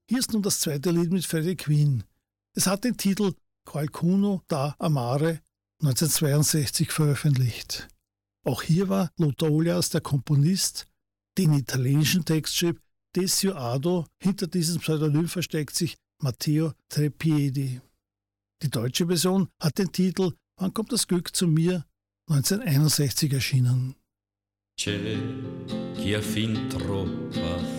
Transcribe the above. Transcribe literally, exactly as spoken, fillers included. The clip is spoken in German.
Hier ist nun das zweite Lied mit Freddie Quinn. Es hat den Titel Qualcuno da Amare neunzehnhundertzweiundsechzig veröffentlicht. Auch hier war Lothar Olias der Komponist. Den italienischen Text schrieb Decio Ado. Hinter diesem Pseudonym versteckt sich Matteo Trepiedi. Die deutsche Version hat den Titel Wann kommt das Glück zu mir? neunzehnhunderteinundsechzig erschienen. C'è chi ha fin troppa